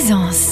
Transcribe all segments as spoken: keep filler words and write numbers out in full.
Présence.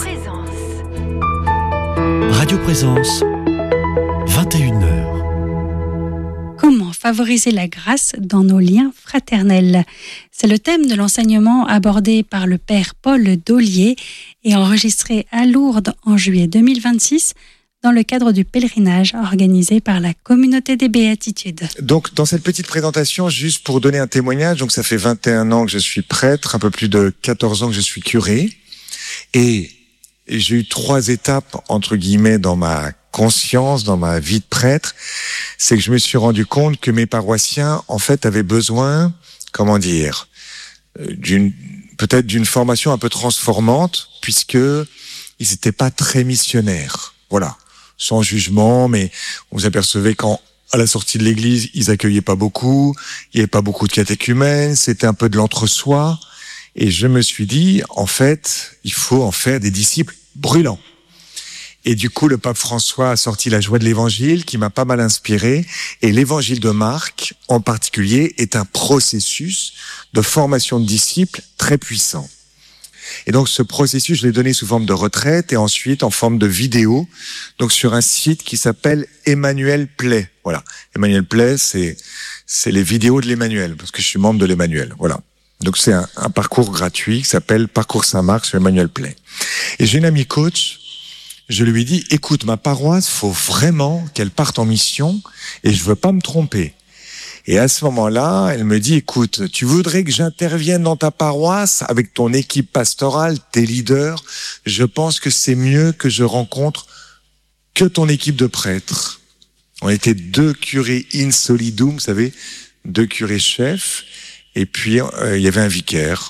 Radio Présence, vingt et une heures. Comment favoriser la grâce dans nos liens fraternels? C'est le thème de l'enseignement abordé par le père Paul Daulier et enregistré à Lourdes en juillet deux mille vingt-six dans le cadre du pèlerinage organisé par la communauté des Béatitudes. Donc, dans cette petite présentation, juste pour donner un témoignage, donc ça fait vingt et un ans que je suis prêtre, un peu plus de quatorze ans que je suis curé, et j'ai eu trois étapes, entre guillemets, dans ma conscience, dans ma vie de prêtre. C'est que je me suis rendu compte que mes paroissiens, en fait, avaient besoin, comment dire, d'une, peut-être d'une formation un peu transformante, puisque ils n'étaient pas très missionnaires. Voilà. Sans jugement, mais on vous apercevait qu'à la sortie de l'église, ils accueillaient pas beaucoup, il y avait pas beaucoup de catéchumènes, c'était un peu de l'entre-soi. Et je me suis dit, en fait, il faut en faire des disciples brûlants. Et du coup, le pape François a sorti la joie de l'évangile, qui m'a pas mal inspiré. Et l'évangile de Marc, en particulier, est un processus de formation de disciples très puissant. Et donc, ce processus, je l'ai donné sous forme de retraite et ensuite en forme de vidéo, donc sur un site qui s'appelle Emmanuel Play. Voilà. Emmanuel Play, c'est, c'est les vidéos de l'Emmanuel, parce que je suis membre de l'Emmanuel. Voilà. Donc, c'est un, un parcours gratuit qui s'appelle Parcours Saint-Marc sur Emmanuel Play. Et j'ai une amie coach, je lui ai dit, écoute, ma paroisse, faut vraiment qu'elle parte en mission et je veux pas me tromper. Et à ce moment-là, elle me dit, écoute, tu voudrais que j'intervienne dans ta paroisse avec ton équipe pastorale, tes leaders? Je pense que c'est mieux que je rencontre que ton équipe de prêtres. On était deux curés in solidum, vous savez, deux curés chefs, et puis euh, il y avait un vicaire.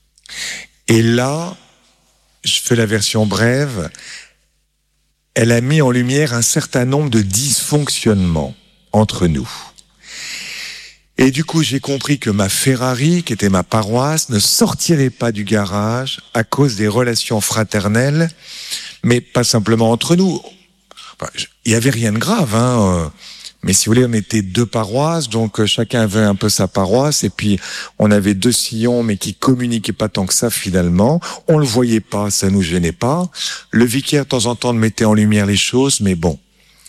Et là, je fais la version brève, elle a mis en lumière un certain nombre de dysfonctionnements entre nous. Et du coup, j'ai compris que ma Ferrari, qui était ma paroisse, ne sortirait pas du garage à cause des relations fraternelles, mais pas simplement entre nous. Enfin, il y avait rien de grave, hein. Mais si vous voulez, on était deux paroisses, donc chacun avait un peu sa paroisse, et puis on avait deux sillons, mais qui communiquaient pas tant que ça finalement. On le voyait pas, ça nous gênait pas. Le vicaire, de temps en temps, mettait en lumière les choses, mais bon.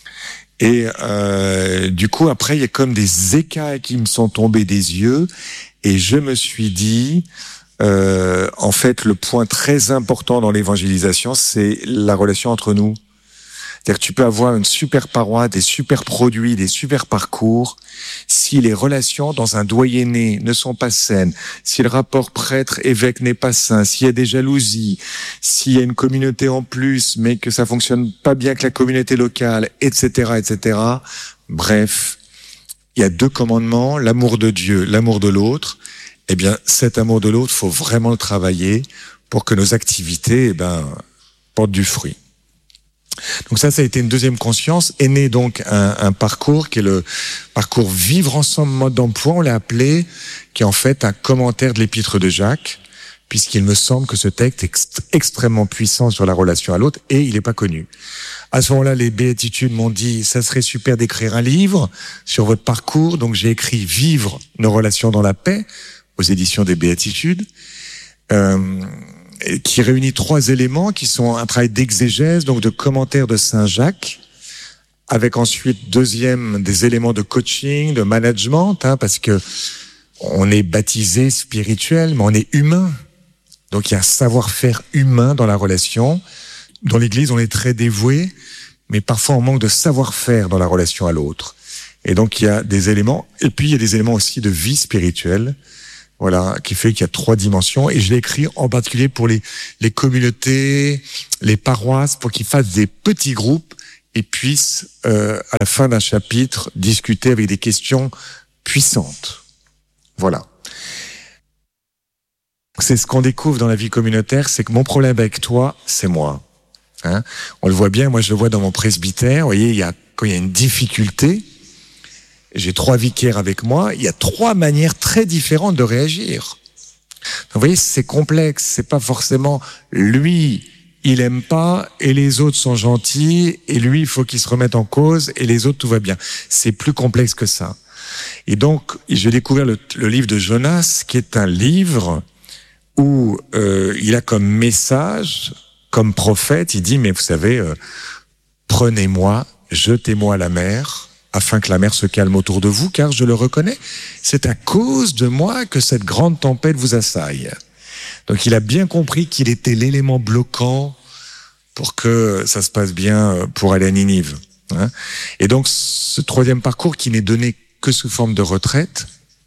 Et euh, du coup, après, il y a comme des écailles qui me sont tombés des yeux, et je me suis dit, euh, en fait, le point très important dans l'évangélisation, c'est la relation entre nous. C'est-à-dire que tu peux avoir une super paroisse, des super produits, des super parcours, si les relations dans un doyenné ne sont pas saines, si le rapport prêtre-évêque n'est pas sain, s'il y a des jalousies, s'il y a une communauté en plus, mais que ça fonctionne pas bien avec la communauté locale, et cetera, et cetera. Bref, il y a deux commandements, l'amour de Dieu, l'amour de l'autre. Eh bien, cet amour de l'autre, faut vraiment le travailler pour que nos activités, eh ben, portent du fruit. Donc ça, ça a été une deuxième conscience. Est né donc un, un parcours qui est le parcours Vivre ensemble mode d'emploi, on l'a appelé, qui est en fait un commentaire de l'épître de Jacques, puisqu'il me semble que ce texte est ext- extrêmement puissant sur la relation à l'autre et il n'est pas connu. À ce moment-là, les Béatitudes m'ont dit, ça serait super d'écrire un livre sur votre parcours. Donc j'ai écrit Vivre nos relations dans la paix aux éditions des Béatitudes. Euh, qui réunit trois éléments qui sont un travail d'exégèse, donc de commentaire de Saint Jacques, avec ensuite, deuxième, des éléments de coaching, de management, hein, parce que on est baptisé spirituel, mais on est humain. Donc il y a un savoir-faire humain dans la relation. Dans l'Église, on est très dévoué, mais parfois on manque de savoir-faire dans la relation à l'autre. Et donc il y a des éléments, et puis il y a des éléments aussi de vie spirituelle, voilà, qui fait qu'il y a trois dimensions. Et je l'ai écrit en particulier pour les, les communautés, les paroisses, pour qu'ils fassent des petits groupes et puissent, euh, à la fin d'un chapitre, discuter avec des questions puissantes. Voilà. C'est ce qu'on découvre dans la vie communautaire, c'est que mon problème avec toi, c'est moi. Hein? On le voit bien, moi je le vois dans mon presbytère. Vous voyez, il y a, quand il y a une difficulté, j'ai trois vicaires avec moi, il y a trois manières très différentes de réagir. Donc, vous voyez, c'est complexe, c'est pas forcément lui, il aime pas, et les autres sont gentils, et lui, il faut qu'il se remette en cause, et les autres, tout va bien. C'est plus complexe que ça. Et donc, j'ai découvert le, le livre de Jonas, qui est un livre où euh, il a comme message comme prophète, il dit, mais vous savez, euh, prenez-moi, jetez-moi à la mer, afin que la mer se calme autour de vous, car je le reconnais, c'est à cause de moi que cette grande tempête vous assaille. Donc il a bien compris qu'il était l'élément bloquant pour que ça se passe bien pour aller à Ninive. Hein. Et donc ce troisième parcours qui n'est donné que sous forme de retraite.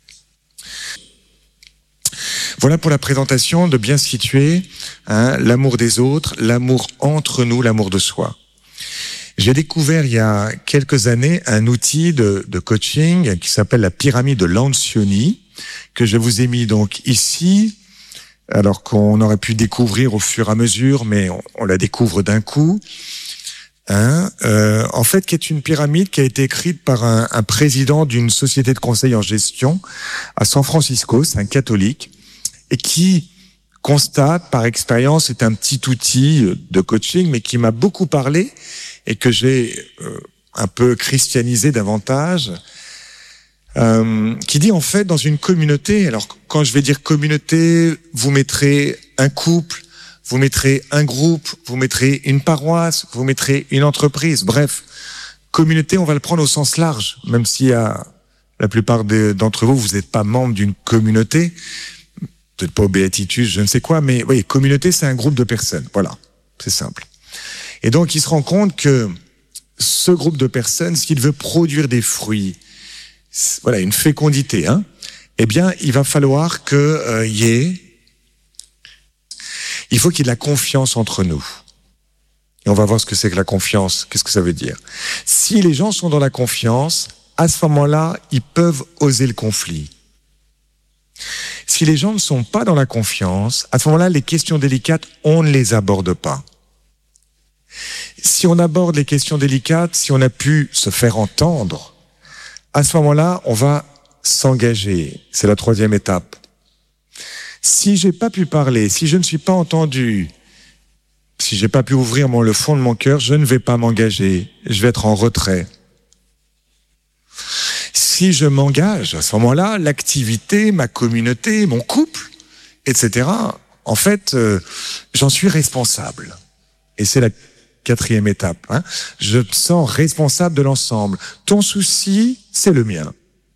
Voilà pour la présentation, de bien situer hein, l'amour des autres, l'amour entre nous, l'amour de soi. J'ai découvert il y a quelques années un outil de, de coaching qui s'appelle la pyramide de Lencioni, que je vous ai mis donc ici, alors qu'on aurait pu découvrir au fur et à mesure, mais on, on la découvre d'un coup. Hein, euh, en fait, qui est une pyramide qui a été écrite par un, un président d'une société de conseil en gestion à San Francisco, c'est un catholique, et qui constate par expérience, c'est un petit outil de coaching, mais qui m'a beaucoup parlé et que j'ai euh, un peu christianisé davantage, euh, qui dit en fait dans une communauté, alors quand je vais dire communauté, vous mettrez un couple, vous mettrez un groupe, vous mettrez une paroisse, vous mettrez une entreprise, bref, communauté on va le prendre au sens large, même si à la plupart de, d'entre vous, vous n'êtes pas membre d'une communauté, peut-être pas au Béatitude, je ne sais quoi, mais oui, communauté c'est un groupe de personnes, voilà, c'est simple. Et donc, il se rend compte que ce groupe de personnes, s'il veut produire des fruits, voilà, une fécondité, hein, eh bien, il va falloir que euh, y ait, il faut qu'il y ait de la confiance entre nous. Et on va voir ce que c'est que la confiance, qu'est-ce que ça veut dire. Si les gens sont dans la confiance, à ce moment-là, ils peuvent oser le conflit. Si les gens ne sont pas dans la confiance, à ce moment-là, les questions délicates, on ne les aborde pas. Si on aborde les questions délicates, si on a pu se faire entendre, à ce moment-là, on va s'engager. C'est la troisième étape. Si j'ai pas pu parler, si je ne suis pas entendu, si j'ai pas pu ouvrir mon, le fond de mon cœur, je ne vais pas m'engager. Je vais être en retrait. Si je m'engage, à ce moment-là, l'activité, ma communauté, mon couple, et cetera, en fait, euh, j'en suis responsable. Et c'est la quatrième étape. Hein. Je me sens responsable de l'ensemble. Ton souci, c'est le mien.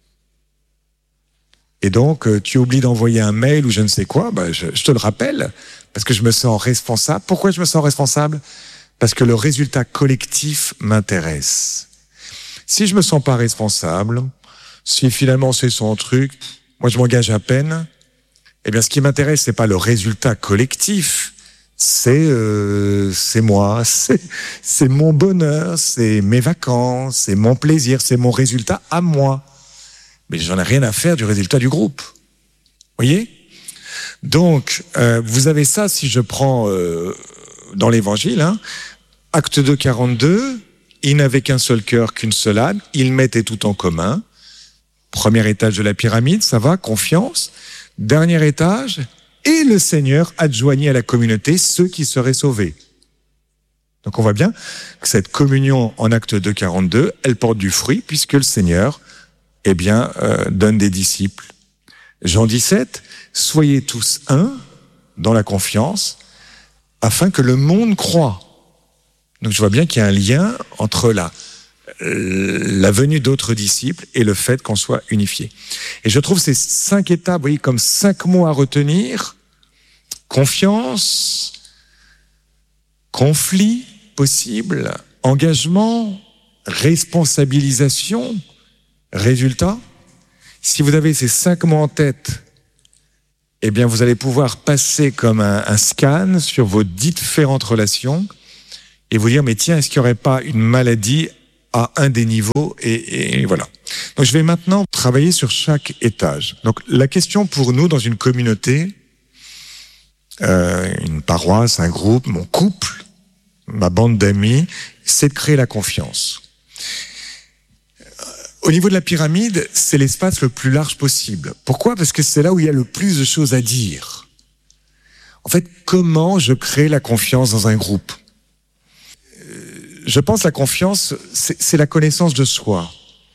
Et donc, euh, tu oublies d'envoyer un mail ou je ne sais quoi, bah, je, je te le rappelle, parce que je me sens responsable. Pourquoi je me sens responsable ? Parce que le résultat collectif m'intéresse. Si je me sens pas responsable, si finalement c'est son truc, moi je m'engage à peine, eh bien ce qui m'intéresse, c'est pas le résultat collectif, c'est euh, c'est moi, c'est c'est mon bonheur, c'est mes vacances, c'est mon plaisir, c'est mon résultat à moi. Mais j'en ai rien à faire du résultat du groupe. Voyez ? Donc euh, vous avez ça si je prends euh, dans l'Évangile, hein, Acte deux, quarante-deux, ils n'avaient qu'un seul cœur, qu'une seule âme, ils mettaient tout en commun. Premier étage de la pyramide, ça va, confiance. Dernier étage, et le Seigneur adjoignit à la communauté ceux qui seraient sauvés. Donc on voit bien que cette communion en Acte deux, quarante-deux, elle porte du fruit puisque le Seigneur, eh bien, euh, donne des disciples. Jean dix-sept, soyez tous un dans la confiance afin que le monde croie. Donc je vois bien qu'il y a un lien entre la, la venue d'autres disciples et le fait qu'on soit unifié. Et je trouve ces cinq étapes, vous voyez, comme cinq mots à retenir. Confiance, conflit possible, engagement, responsabilisation, résultat. Si vous avez ces cinq mots en tête, eh bien vous allez pouvoir passer comme un, un scan sur vos différentes relations et vous dire, mais tiens, est-ce qu'il n'y aurait pas une maladie à un des niveaux et, et voilà. Donc je vais maintenant travailler sur chaque étage. Donc la question pour nous dans une communauté, euh, une paroisse, un groupe, mon couple, ma bande d'amis, c'est de créer la confiance. Au niveau de la pyramide, c'est l'espace le plus large possible. Pourquoi ? Parce que c'est là où il y a le plus de choses à dire. En fait, comment je crée la confiance dans un groupe ? Je pense que la confiance, c'est, c'est la connaissance de soi.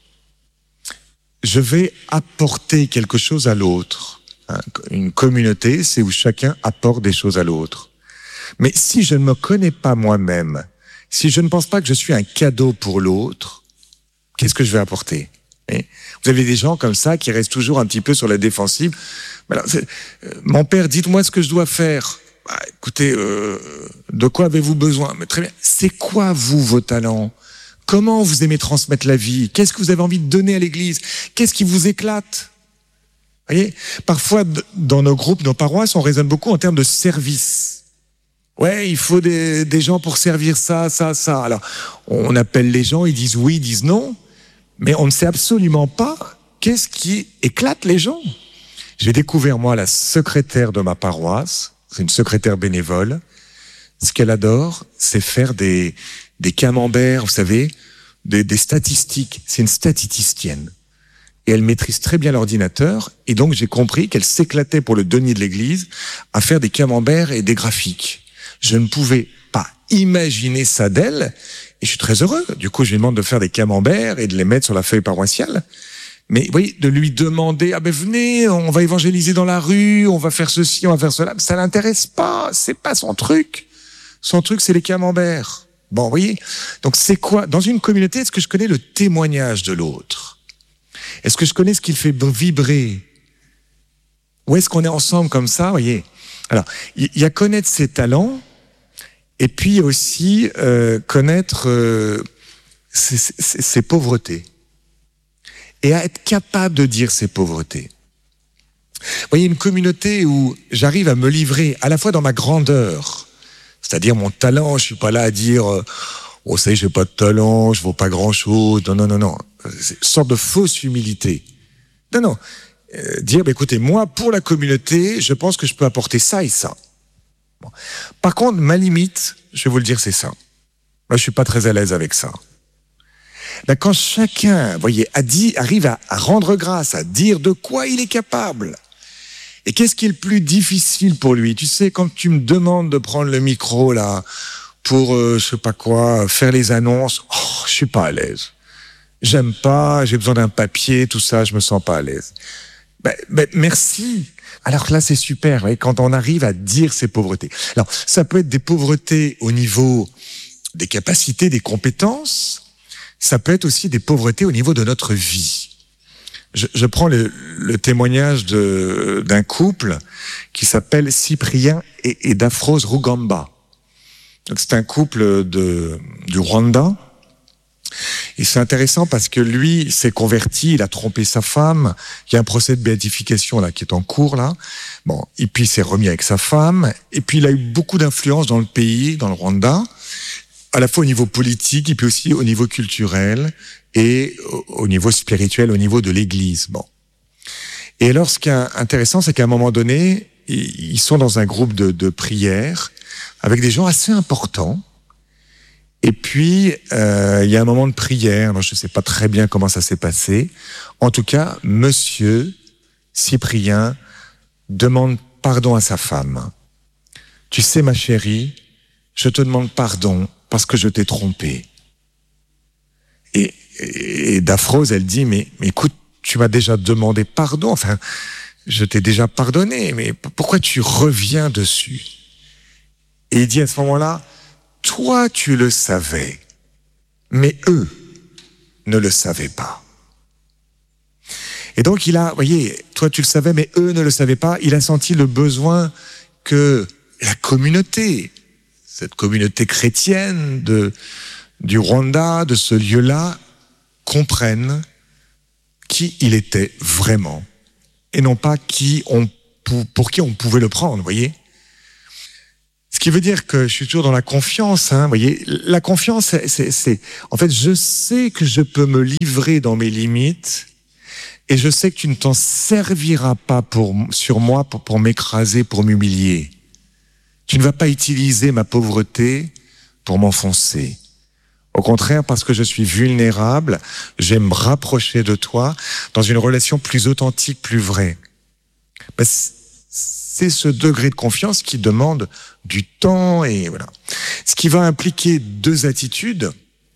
Je vais apporter quelque chose à l'autre. Une communauté, c'est où chacun apporte des choses à l'autre. Mais si je ne me connais pas moi-même, si je ne pense pas que je suis un cadeau pour l'autre, qu'est-ce que je vais apporter? Et vous avez des gens comme ça qui restent toujours un petit peu sur la défensive. Alors, c'est, euh, mon père, dites-moi ce que je dois faire. Bah, écoutez, euh, de quoi avez-vous besoin? Mais très bien. C'est quoi, vous, vos talents? Comment vous aimez transmettre la vie? Qu'est-ce que vous avez envie de donner à l'Église? Qu'est-ce qui vous éclate? Vous voyez, parfois, dans nos groupes, nos paroisses, on raisonne beaucoup en termes de service. Ouais, il faut des, des gens pour servir ça, ça, ça. Alors, on appelle les gens, ils disent oui, ils disent non, mais on ne sait absolument pas qu'est-ce qui éclate les gens. J'ai découvert, moi, la secrétaire de ma paroisse, c'est une secrétaire bénévole. Ce qu'elle adore, c'est faire des, des camemberts, vous savez, des, des statistiques. C'est une statisticienne. Et elle maîtrise très bien l'ordinateur, et donc j'ai compris qu'elle s'éclatait pour le denier de l'église à faire des camemberts et des graphiques. Je ne pouvais pas imaginer ça d'elle, et je suis très heureux. Du coup, je lui demande de faire des camemberts et de les mettre sur la feuille paroissiale. Mais vous voyez, de lui demander, ah ben venez, on va évangéliser dans la rue, on va faire ceci, on va faire cela, ça l'intéresse pas, c'est pas son truc. Son truc, c'est les camemberts. Bon, vous voyez, donc c'est quoi? Dans une communauté, est-ce que je connais le témoignage de l'autre? Est-ce que je connais ce qui le fait vibrer? Ou est-ce qu'on est ensemble comme ça, vous voyez? Alors, il y a connaître ses talents, et puis aussi euh, connaître euh, ses, ses, ses pauvretés. Et à être capable de dire ses pauvretés. Vous voyez, une communauté où j'arrive à me livrer à la fois dans ma grandeur, c'est-à-dire mon talent, je suis pas là à dire euh, « Oh, ça y est, j'ai pas de talent, je vaux pas grand-chose. » Non, non, non, non. C'est une sorte de fausse humilité. Non, non. Euh, dire, bah, écoutez, moi, pour la communauté, je pense que je peux apporter ça et ça. Bon. Par contre, ma limite, je vais vous le dire, c'est ça. Moi, je suis pas très à l'aise avec ça. Là, quand chacun, vous voyez, a dit, arrive à, à rendre grâce, à dire de quoi il est capable. Et qu'est-ce qui est le plus difficile pour lui? Tu sais, quand tu me demandes de prendre le micro, là, pour, euh, je sais pas quoi, faire les annonces, oh, je suis pas à l'aise. J'aime pas, j'ai besoin d'un papier, tout ça, je me sens pas à l'aise. Ben, ben, merci. Alors là, c'est super, vous voyez, quand on arrive à dire ses pauvretés. Alors, ça peut être des pauvretés au niveau des capacités, des compétences. Ça peut être aussi des pauvretés au niveau de notre vie. Je, je prends le, le témoignage de, d'un couple qui s'appelle Cyprien et, et Daphrose Rugamba. Donc, c'est un couple de, du Rwanda. Et c'est intéressant parce que lui s'est converti, il a trompé sa femme. Il y a un procès de béatification là qui est en cours là. Bon, et puis il s'est remis avec sa femme. Et puis il a eu beaucoup d'influence dans le pays, dans le Rwanda, à la fois au niveau politique et puis aussi au niveau culturel et au niveau spirituel, au niveau de l'Église. Bon. Et alors, ce qui est intéressant, c'est qu'à un moment donné, ils sont dans un groupe de, de prière avec des gens assez importants. Et puis, euh, il y a un moment de prière. Alors, je ne sais pas très bien comment ça s'est passé. En tout cas, Monsieur Cyprien demande pardon à sa femme. Tu sais, ma chérie, je te demande pardon parce que je t'ai trompé. Et, et, et Daphrose, elle dit, mais, mais écoute, tu m'as déjà demandé pardon. Enfin, je t'ai déjà pardonné, mais pourquoi tu reviens dessus? Et il dit à ce moment-là, toi, tu le savais, mais eux ne le savaient pas. Et donc, il a, vous voyez, toi, tu le savais, mais eux ne le savaient pas. Il a senti le besoin que la communauté, cette communauté chrétienne de, du Rwanda, de ce lieu-là, comprenne qui il était vraiment et non pas qui on, pour, pour qui on pouvait le prendre, vous voyez. Ce qui veut dire que je suis toujours dans la confiance, hein, vous voyez. La confiance, c'est, c'est, c'est, en fait, je sais que je peux me livrer dans mes limites et je sais que tu ne t'en serviras pas pour, sur moi pour, pour m'écraser, pour m'humilier. Tu ne vas pas utiliser ma pauvreté pour m'enfoncer. Au contraire, parce que je suis vulnérable, j'aime me rapprocher de toi dans une relation plus authentique, plus vraie. Ben, c'est ce degré de confiance qui demande du temps et voilà. Ce qui va impliquer deux attitudes.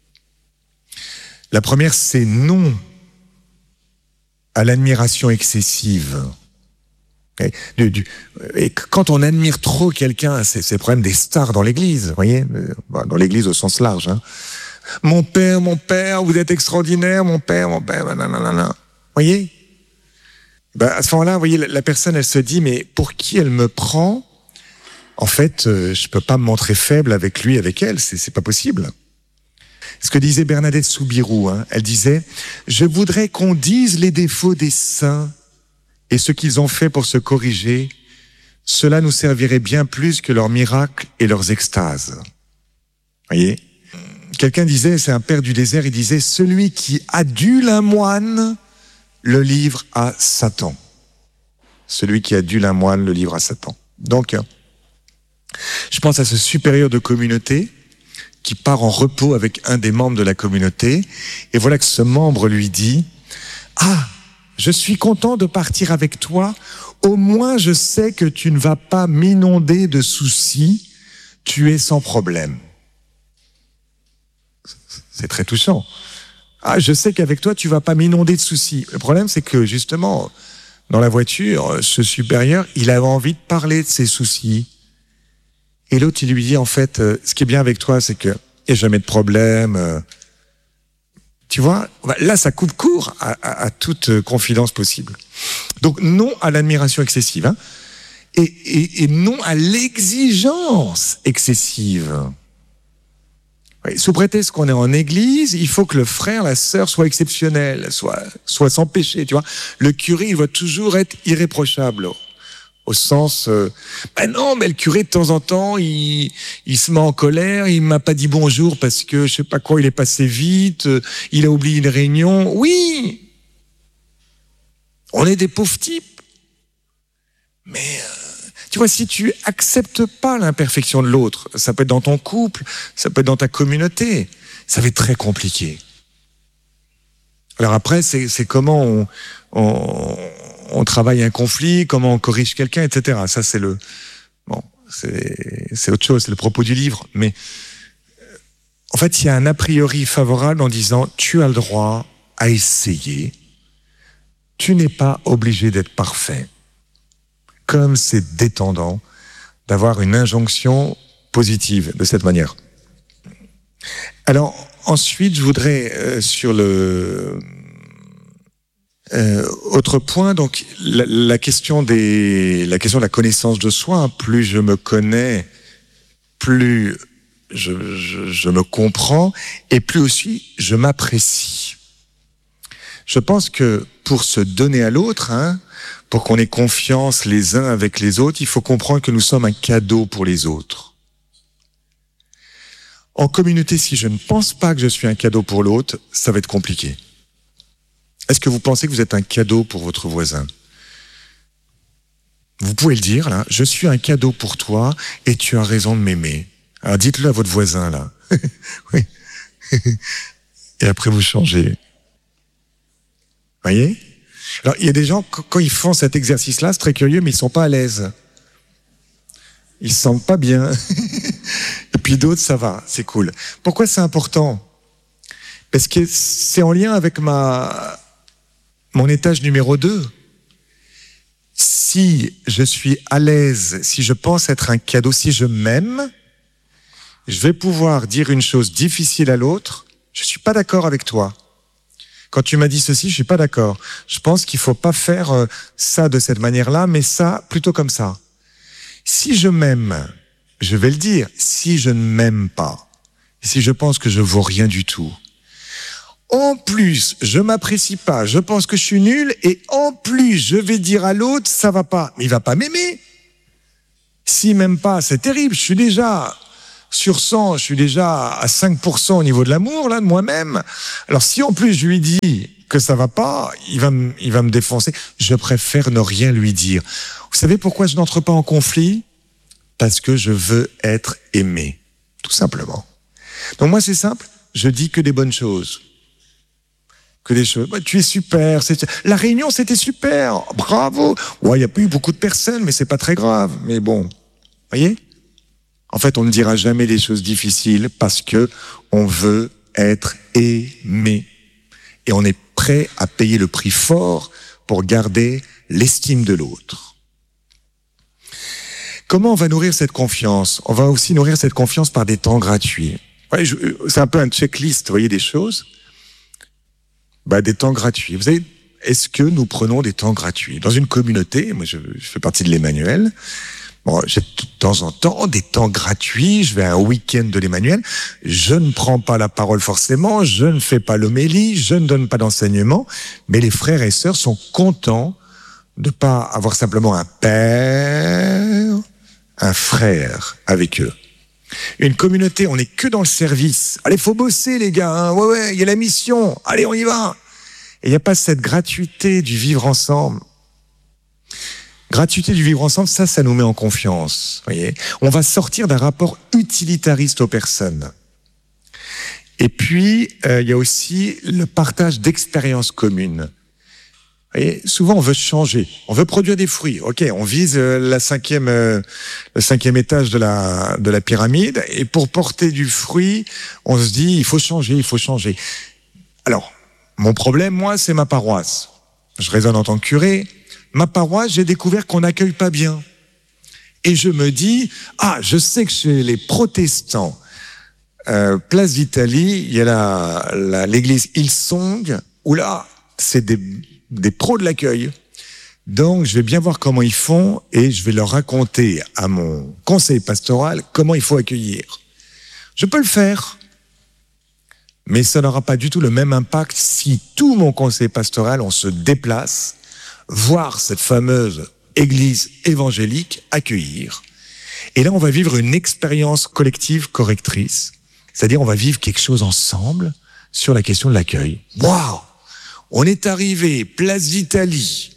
La première, c'est non à l'admiration excessive. Et, du, du, et quand on admire trop quelqu'un, c'est, c'est le problème des stars dans l'église, vous voyez, dans l'église au sens large. Hein. Mon père, mon père, vous êtes extraordinaire, mon père, mon père, nanana. Vous voyez, ben, à ce moment-là, vous voyez, la, la personne, elle se dit, mais pour qui elle me prend? En fait, euh, je peux pas me montrer faible avec lui, avec elle, c'est, c'est pas possible. Ce que disait Bernadette Soubirous, hein, elle disait, je voudrais qu'on dise les défauts des saints et ce qu'ils ont fait pour se corriger. Cela nous servirait bien plus que leurs miracles et leurs extases. Voyez? Quelqu'un disait, c'est un père du désert, il disait, celui qui adule un moine le livre à Satan. Celui qui adule un moine le livre à Satan. Donc, je pense à ce supérieur de communauté qui part en repos avec un des membres de la communauté, et voilà que ce membre lui dit, ah, je suis content de partir avec toi, au moins je sais que tu ne vas pas m'inonder de soucis, tu es sans problème. C'est très touchant. Ah, je sais qu'avec toi, tu vas pas m'inonder de soucis. Le problème, c'est que, justement, dans la voiture, ce supérieur, il avait envie de parler de ses soucis. Et l'autre, il lui dit, en fait, euh, ce qui est bien avec toi, c'est que il n'y a jamais de problème. Euh, tu vois, là, ça coupe court à, à, à toute confidence possible. Donc, non à l'admiration excessive, hein, et, et, et non à l'exigence excessive. Oui, sous prétexte qu'on est en église, il faut que le frère, la sœur soit exceptionnel, soit, soit sans péché, tu vois. Le curé, il doit toujours être irréprochable. Au sens, euh, ben non, mais le curé de temps en temps, il, il se met en colère, il m'a pas dit bonjour parce que je sais pas quoi, il est passé vite, euh, il a oublié une réunion. Oui, on est des pauvres types. Mais euh, tu vois, si tu acceptes pas l'imperfection de l'autre, ça peut être dans ton couple, ça peut être dans ta communauté, ça va être très compliqué. Alors après, c'est, c'est comment on, on on travaille un conflit, comment on corrige quelqu'un, et cetera. Ça, c'est le, bon, c'est, c'est autre chose, c'est le propos du livre. Mais, en fait, il y a un a priori favorable en disant, tu as le droit à essayer. Tu n'es pas obligé d'être parfait. Comme c'est détendant d'avoir une injonction positive de cette manière. Alors, ensuite, je voudrais, euh, sur le, Euh, autre point, donc la, la question des, la question de la connaissance de soi. Hein, plus je me connais, plus je, je, je me comprends, et plus aussi je m'apprécie. Je pense que pour se donner à l'autre, hein, pour qu'on ait confiance les uns avec les autres, il faut comprendre que nous sommes un cadeau pour les autres. En communauté, si je ne pense pas que je suis un cadeau pour l'autre, ça va être compliqué. Est-ce que vous pensez que vous êtes un cadeau pour votre voisin? Vous pouvez le dire, là. Je suis un cadeau pour toi et tu as raison de m'aimer. Alors dites-le à votre voisin, là. Oui. Et après, vous changez. Voyez? Alors, il y a des gens, quand ils font cet exercice-là, c'est très curieux, mais ils sont pas à l'aise. Ils se sentent pas bien. Et puis d'autres, ça va, c'est cool. Pourquoi c'est important? Parce que c'est en lien avec ma... mon étage numéro deux. Si je suis à l'aise, si je pense être un cadeau, si je m'aime, je vais pouvoir dire une chose difficile à l'autre. Je suis pas d'accord avec toi. Quand tu m'as dit ceci, je suis pas d'accord. Je pense qu'il faut pas faire ça de cette manière-là, mais ça plutôt comme ça. Si je m'aime, je vais le dire. Si je ne m'aime pas, si je pense que je vaux rien du tout, en plus, je m'apprécie pas, je pense que je suis nul, et en plus, je vais dire à l'autre, ça va pas. Mais il va pas m'aimer. S'il m'aime pas, c'est terrible. Je suis déjà sur cent, je suis déjà à cinq pour cent au niveau de l'amour, là, de moi-même. Alors, si en plus je lui dis que ça va pas, il va me, il va me défoncer. Je préfère ne rien lui dire. Vous savez pourquoi je n'entre pas en conflit? Parce que je veux être aimé. Tout simplement. Donc moi, c'est simple. Je dis que des bonnes choses. Que des choses. Bah, tu es super. C'est... La réunion, c'était super. Bravo. Ouais, il n'y a pas eu beaucoup de personnes, mais c'est pas très grave. Mais bon, voyez. En fait, on ne dira jamais des choses difficiles parce que on veut être aimé. Et on est prêt à payer le prix fort pour garder l'estime de l'autre. Comment on va nourrir cette confiance? On va aussi nourrir cette confiance par des temps gratuits. Ouais, je, c'est un peu un checklist, vous voyez, des choses. Bah, des temps gratuits. Vous savez, est-ce que nous prenons des temps gratuits? Dans une communauté, moi je, je fais partie de l'Emmanuel, bon, j'ai de temps en temps des temps gratuits, je vais à un week-end de l'Emmanuel, je ne prends pas la parole forcément, je ne fais pas l'homélie, je ne donne pas d'enseignement, mais les frères et sœurs sont contents de pas avoir simplement un père, un frère avec eux. Une communauté, on n'est que dans le service. Allez, faut bosser les gars, hein. ouais ouais, il y a la mission, allez on y va. Et il n'y a pas cette gratuité du vivre ensemble. Gratuité du vivre ensemble, ça, ça nous met en confiance. Voyez, on va sortir d'un rapport utilitariste aux personnes. Et puis, euh, il y a aussi le partage d'expériences communes. Et souvent, on veut changer, on veut produire des fruits. Ok, on vise la cinquième, euh, le cinquième étage de la de la pyramide, et pour porter du fruit, on se dit il faut changer, il faut changer. Alors, mon problème, moi, c'est ma paroisse. Je raisonne en tant que curé. Ma paroisse, j'ai découvert qu'on n'accueille pas bien. Et je me dis, ah, je sais que chez les protestants, euh, Place d'Italie, il y a la, la, l'église Hillsong, où là, c'est des des pros de l'accueil. Donc, je vais bien voir comment ils font et je vais leur raconter à mon conseil pastoral comment il faut accueillir. Je peux le faire, mais ça n'aura pas du tout le même impact si tout mon conseil pastoral, on se déplace, voir cette fameuse église évangélique accueillir. Et là, on va vivre une expérience collective correctrice. C'est-à-dire, on va vivre quelque chose ensemble sur la question de l'accueil. Waouh! On est arrivé, place d'Italie,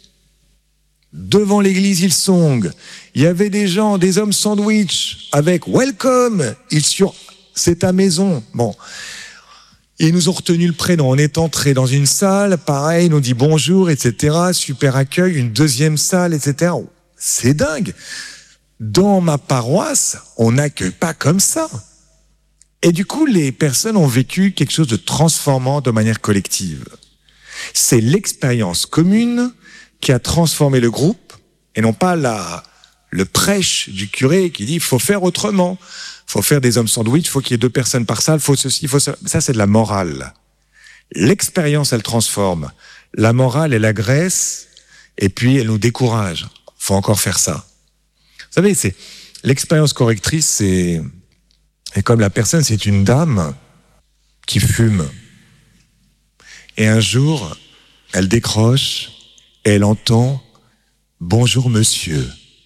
devant l'église Hillsong. Il y avait des gens, des hommes sandwich, avec « Welcome », ils sur c'est ta maison. Bon, ils nous ont retenu le prénom. On est entré dans une salle, pareil, ils nous dit bonjour, et cetera. Super accueil, une deuxième salle, et cetera. C'est dingue. Dans ma paroisse, on n'accueille pas comme ça. Et du coup, les personnes ont vécu quelque chose de transformant de manière collective. C'est l'expérience commune qui a transformé le groupe et non pas la, le prêche du curé qui dit il faut faire autrement, il faut faire des hommes sandwich, il faut qu'il y ait deux personnes par salle, il faut ceci, il faut ça. Ça, c'est de la morale. L'expérience, elle transforme. La morale, elle agresse et puis elle nous décourage. Il faut encore faire ça. Vous savez, c'est l'expérience correctrice, c'est et comme la personne, c'est une dame qui fume. Et un jour, elle décroche et elle entend « Bonjour monsieur ».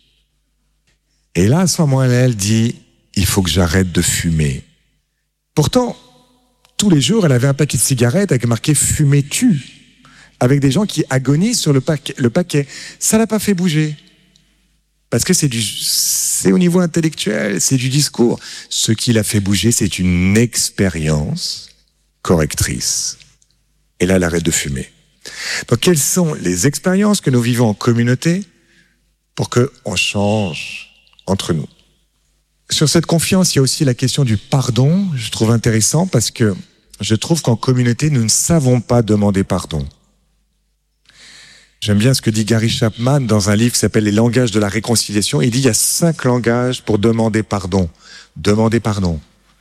Et là, à ce moment-là, elle dit « Il faut que j'arrête de fumer ». Pourtant, tous les jours, elle avait un paquet de cigarettes avec marqué « Fumais-tu » avec des gens qui agonisent sur le paquet. Le paquet. Ça l'a pas fait bouger. Parce que c'est du, c'est au niveau intellectuel, c'est du discours. Ce qui l'a fait bouger, c'est une expérience correctrice. Et là, elle arrête de fumer. Donc, quelles sont les expériences que nous vivons en communauté pour qu'on change entre nous? Sur cette confiance, il y a aussi la question du pardon. Je trouve intéressant parce que je trouve qu'en communauté, nous ne savons pas demander pardon. J'aime bien ce que dit Gary Chapman dans un livre qui s'appelle « Les langages de la réconciliation ». Il dit il y a cinq langages pour demander pardon. Demander pardon.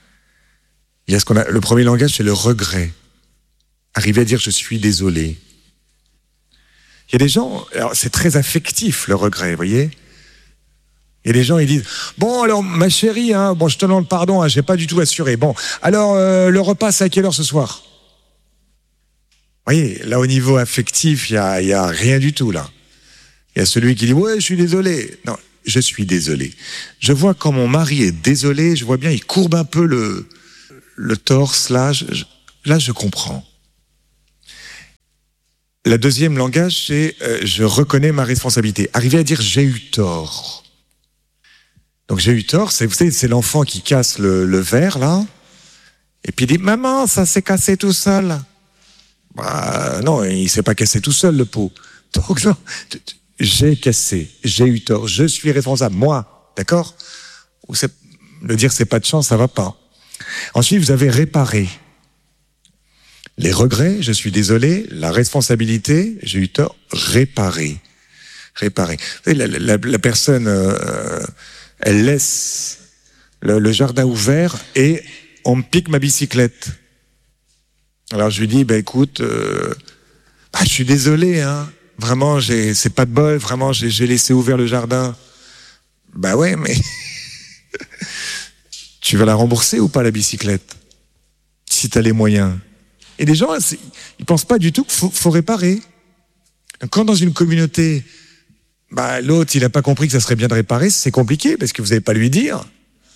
Il y a ce qu'on a, le premier langage, c'est le regret. Arriver à dire « je suis désolé ». Il y a des gens, alors c'est très affectif le regret, vous voyez. Il y a des gens, ils disent « bon alors ma chérie, hein, bon je te demande pardon, hein, j'ai pas du tout assuré. Bon, alors euh, le repas c'est à quelle heure ce soir ?» Vous voyez, là au niveau affectif, il y a, il y a rien du tout là. Il y a celui qui dit « ouais, je suis désolé ». Non, je suis désolé. Je vois quand mon mari est désolé, je vois bien, il courbe un peu le, le torse là, je, je, là je comprends. La deuxième langage, c'est euh, je reconnais ma responsabilité. Arriver à dire j'ai eu tort. Donc j'ai eu tort, c'est, vous savez, c'est l'enfant qui casse le, le verre là, et puis il dit maman, ça s'est cassé tout seul. Bah non, il s'est pas cassé tout seul le pot. Donc non, j'ai cassé, j'ai eu tort, je suis responsable, moi, d'accord? Ou c'est, le dire c'est pas de chance, ça va pas. Ensuite vous avez réparé. Les regrets, je suis désolé, la responsabilité, j'ai eu tort, réparer. Réparer. Vous savez, la, la, la personne, euh, elle laisse le, le jardin ouvert et on me pique ma bicyclette. Alors je lui dis, bah écoute, euh, bah, je suis désolé, hein. Vraiment, j'ai, c'est pas de bol. Vraiment, j'ai, j'ai laissé ouvert le jardin. Bah ouais, mais tu vas la rembourser ou pas la bicyclette, si t'as les moyens. Et les gens, ils pensent pas du tout qu'il faut, faut réparer. Quand dans une communauté, bah l'autre, il a pas compris que ça serait bien de réparer, c'est compliqué parce que vous n'allez pas lui dire.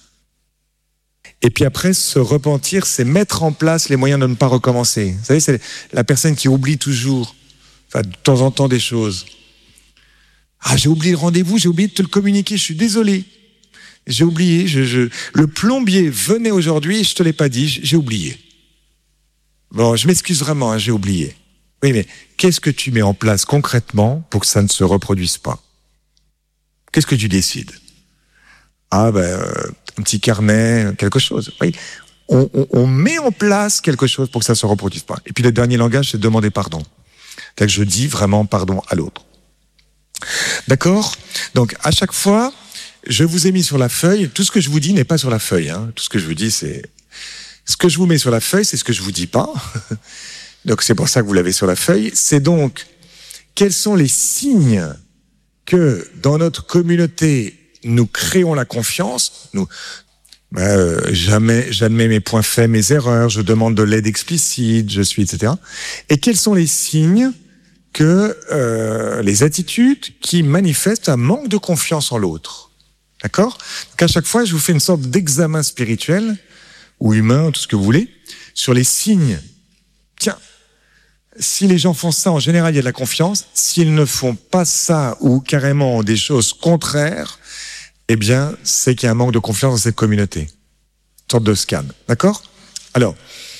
Et puis après, se repentir, c'est mettre en place les moyens de ne pas recommencer. Vous savez, c'est la personne qui oublie toujours, enfin, de temps en temps des choses. Ah, j'ai oublié le rendez-vous, j'ai oublié de te le communiquer, je suis désolé. J'ai oublié, je, je... le plombier venait aujourd'hui, je te l'ai pas dit, j'ai oublié. Bon, je m'excuse vraiment, hein, j'ai oublié. Oui, mais qu'est-ce que tu mets en place concrètement pour que ça ne se reproduise pas? Qu'est-ce que tu décides? Ah, ben, euh, un petit carnet, quelque chose. Oui, on, on, on met en place quelque chose pour que ça ne se reproduise pas. Et puis le dernier langage, c'est demander pardon. C'est-à-dire que je dis vraiment pardon à l'autre. D'accord? Donc, à chaque fois, je vous ai mis sur la feuille, tout ce que je vous dis n'est pas sur la feuille. Hein. Tout ce que je vous dis, c'est... Ce que je vous mets sur la feuille, c'est ce que je vous dis pas. Donc, c'est pour ça que vous l'avez sur la feuille. C'est donc, quels sont les signes que, dans notre communauté, nous créons la confiance, nous, ben, euh, jamais, j'admets mes points faibles, mes erreurs, je demande de l'aide explicite, je suis, et cetera. Et quels sont les signes que, euh, les attitudes qui manifestent un manque de confiance en l'autre? D'accord? Donc, à chaque fois, je vous fais une sorte d'examen spirituel, ou humain, tout ce que vous voulez, sur les signes. Tiens, si les gens font ça, en général, il y a de la confiance. S'ils ne font pas ça, ou carrément des choses contraires, eh bien, c'est qu'il y a un manque de confiance dans cette communauté. Une sorte de scan. D'accord? Alors,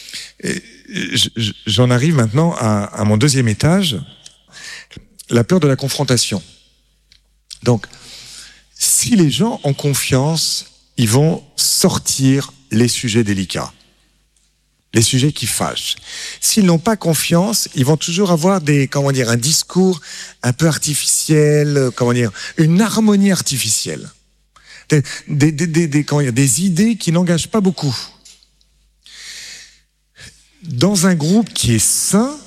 j'en arrive maintenant à, à mon deuxième étage, la peur de la confrontation. Donc, si les gens ont confiance, ils vont sortir les sujets délicats, les sujets qui fâchent. S'ils n'ont pas confiance, ils vont toujours avoir des, comment dire, un discours un peu artificiel, comment dire, une harmonie artificielle. Des, des, des, des, des, comment dire, des idées qui n'engagent pas beaucoup. Dans un groupe qui est sain,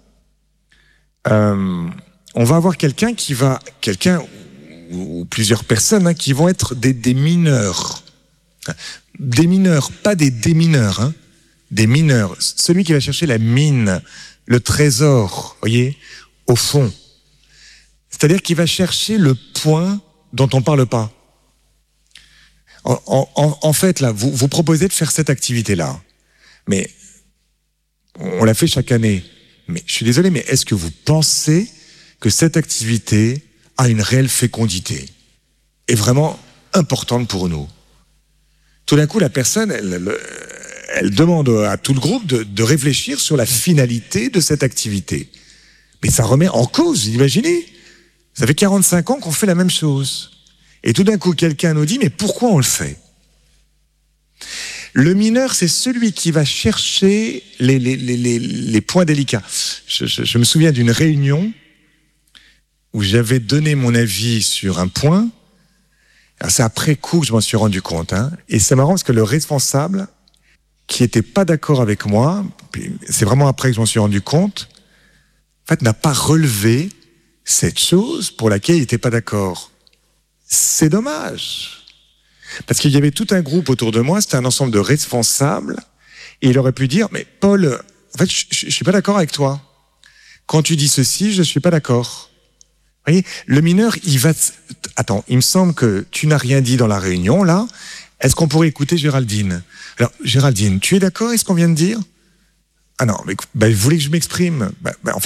euh, on va avoir quelqu'un qui va, quelqu'un ou, ou plusieurs personnes hein, qui vont être des, des mineurs. Des mineurs, pas des démineurs, hein, des mineurs. Celui qui va chercher la mine, le trésor, voyez, au fond. C'est-à-dire qu'il va chercher le point dont on ne parle pas. En, en, en fait, là, vous, vous proposez de faire cette activité-là, mais on la fait chaque année. Mais je suis désolé, mais est-ce que vous pensez que cette activité a une réelle fécondité, est vraiment importante pour nous? Tout d'un coup, la personne, elle, elle, elle demande à tout le groupe de, de réfléchir sur la finalité de cette activité. Mais ça remet en cause, vous imaginez? Ça fait quarante-cinq ans qu'on fait la même chose. Et tout d'un coup, quelqu'un nous dit, mais pourquoi on le fait? Le mineur, c'est celui qui va chercher les, les, les, les, les points délicats. Je, je, je me souviens d'une réunion où j'avais donné mon avis sur un point. Alors c'est après coup que je m'en suis rendu compte. Hein. Et c'est marrant parce que le responsable, qui était pas d'accord avec moi, c'est vraiment après que je m'en suis rendu compte, en fait, n'a pas relevé cette chose pour laquelle il n'était pas d'accord. C'est dommage. Parce qu'il y avait tout un groupe autour de moi, c'était un ensemble de responsables, et il aurait pu dire, mais Paul, en fait, je, je, je suis pas d'accord avec toi. Quand tu dis ceci, je suis pas d'accord. Vous voyez, le mineur, il va... Attends, il me semble que tu n'as rien dit dans la réunion, là. Est-ce qu'on pourrait écouter Géraldine? Alors, Géraldine, tu es d'accord avec ce qu'on vient de dire? Ah non, mais bah, vous voulez que je m'exprime? bah, bah, en fait,